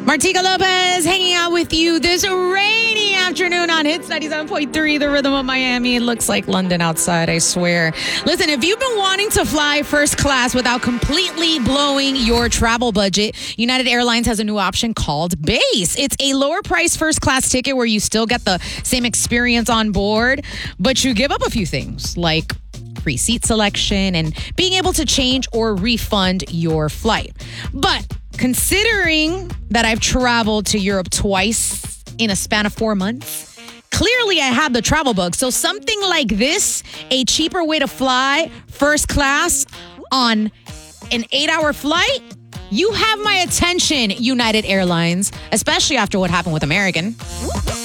Martika Lopez hanging out with you this rainy afternoon on Hits 97.3, the rhythm of Miami. It looks like London outside, I swear. Listen, if you've been wanting to fly first class without completely blowing your travel budget, United Airlines has a new option called Base. It's a lower price first class ticket where you still get the same experience on board, but you give up a few things like free seat selection and being able to change or refund your flight. But considering that I've traveled to Europe twice in a span of 4 months, clearly I have the travel bug. So something like this, a cheaper way to fly first class on an 8-hour flight, you have my attention, United Airlines, especially after what happened with American.